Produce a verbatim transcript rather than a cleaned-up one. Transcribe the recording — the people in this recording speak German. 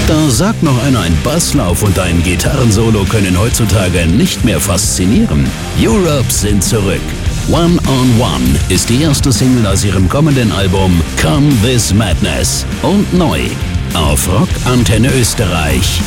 Da sagt noch einer, ein Basslauf und ein Gitarrensolo können heutzutage nicht mehr faszinieren. Europe sind zurück. One on One ist die erste Single aus ihrem kommenden Album Come This Madness und neu auf Rock Antenne Österreich.